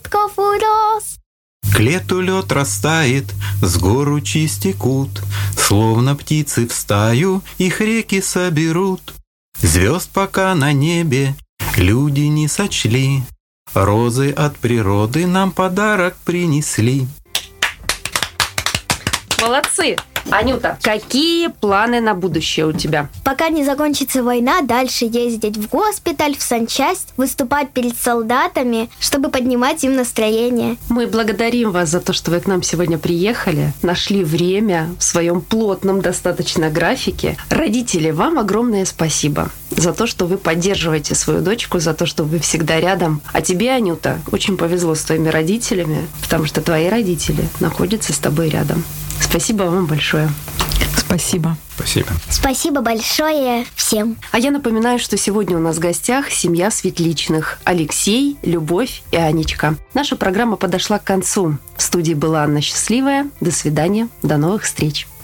паростков урос. К лету лед растает, с гор ручьи стекут, словно птицы в стаю их реки соберут. Звезд пока на небе люди не сочли, розы от природы нам подарок принесли. Молодцы! Анюта, какие планы на будущее у тебя? Пока не закончится война, дальше ездить в госпиталь, в санчасть, выступать перед солдатами, чтобы поднимать им настроение. Мы благодарим вас за то, что вы к нам сегодня приехали, нашли время в своем плотном достаточно графике. Родители, вам огромное спасибо за то, что вы поддерживаете свою дочку, за то, что вы всегда рядом. А тебе, Анюта, очень повезло с твоими родителями, потому что твои родители находятся с тобой рядом. Спасибо вам большое. Спасибо. Спасибо. Спасибо большое всем. А я напоминаю, что сегодня у нас в гостях семья Светличных. Алексей, Любовь и Анечка. Наша программа подошла к концу. В студии была Анна Счастливая. До свидания. До новых встреч.